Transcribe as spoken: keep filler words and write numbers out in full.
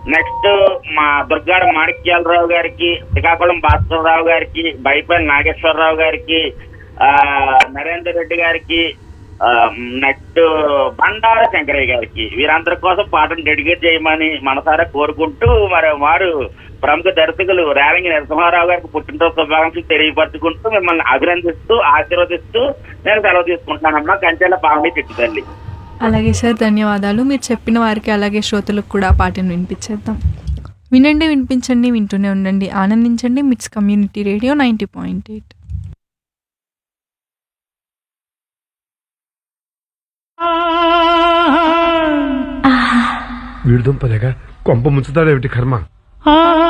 Next మా దుర్గాడ మాణిక్యాలరావు గారికి, శ్రీకాకుళం భాస్కరరావు గారికి, బైపల్లి నాగేశ్వరరావు గారికి, ఆ నరేందర్ రెడ్డి గారికి, నెక్స్ట్ బండార శంకరయ్య గారికి, వీరందరి కోసం పాటను డెడికేట్ చేయమని మనసారా కోరుకుంటూ మరి వారు ప్రముఖ దర్శకులు రేలంగి నరసింహారావు గారికి పుట్టినరోజు శుభాకాంక్షలు తెలియపరచుకుంటూ మిమ్మల్ని అభినందిస్తూ ఆశీర్వదిస్తూ నేను సెలవు తీసుకుంటానమ్మా. కంచెల పావని చిట్టి తల్లి. అలాగే సార్, ధన్యవాదాలు. మీరు చెప్పిన వారికి అలాగే శ్రోతలకు కూడా పాటను వినిపించేద్దాం. వినండి, వినిపించండి, వింటూనే ఉండండి, ఆనందించండి. మిట్స్ community radio ninety point eight. వీడుదుంపలేగా కొంప ముంచుతాడేమిటి కర్మ.